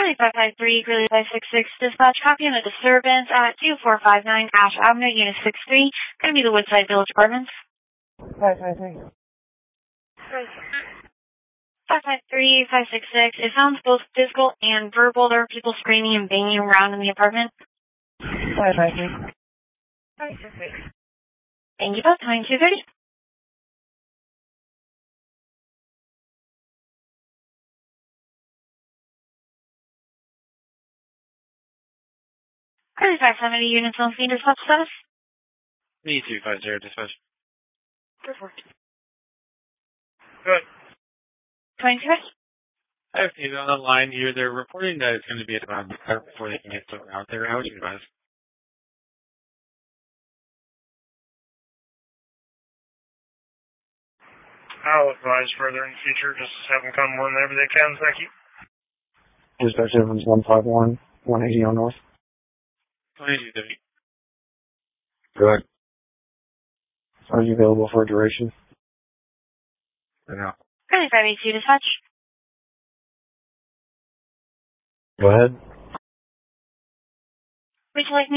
553, Greeley 566, dispatch, copy on a disturbance at 2459 Ash Avenue, Unit 63. Going to be the Woodside Village Apartments. 553. 553, 566. It sounds both physical and verbal. There are people screaming and banging around in the apartment. 553. 566. Thank you both. 2230. Currently 570 units on scene. Dispatch status. E250 dispatch. Perfect. Good. 2230. Okay, on the line here, they're reporting that it's going to be about before they can get someone out there. How would you advise? I'll advise further in the future. Just have them come whenever they can. Thank you. Dispatch Evans 151, 180 on North. 2230. Good. Are you available for a duration? No. Currently 582 dispatch. Go ahead. Would you like me